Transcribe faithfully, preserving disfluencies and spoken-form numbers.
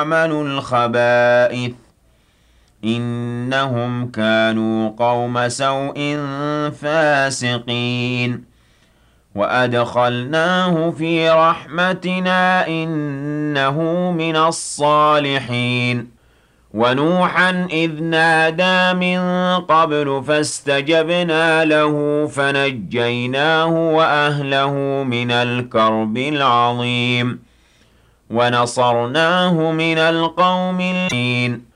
يعملوا الخبائث إنهم كانوا قوم سوء فاسقين وأدخلناه في رحمتنا إنه من الصالحين ونوحا إذ نادى من قبل فاستجبنا له فنجيناه وأهله من الكرب العظيم ونصرناه من القوم الْمُجْرِمِينَ